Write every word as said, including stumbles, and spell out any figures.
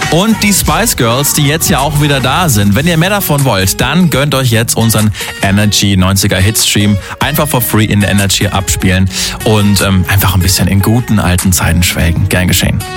und die Spice Girls, die jetzt ja auch wieder da sind. Wenn ihr mehr davon wollt, dann gönnt euch jetzt unseren Energy neunziger Hitstream. Einfach for free in der Energy abspielen und ähm, einfach ein bisschen in guten alten Zeiten schwelgen. Gern geschehen.